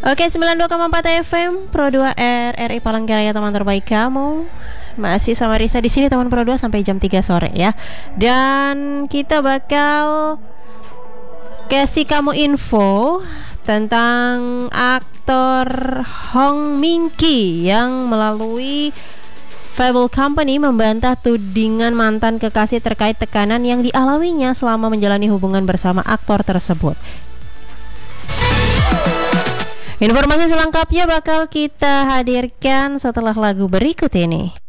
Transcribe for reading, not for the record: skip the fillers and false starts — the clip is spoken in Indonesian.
Oke, 92,4 FM Pro 2 RRI Palangkaraya, teman terbaik kamu. Masih sama Risa di sini, teman Pro 2 sampai jam 3 sore ya. Dan kita bakal kasih kamu info tentang aktor Hong Min-ki yang melalui Fable Company membantah tudingan mantan kekasih terkait tekanan yang dialaminya selama menjalani hubungan bersama aktor tersebut. Informasi selengkapnya bakal kita hadirkan setelah lagu berikut ini.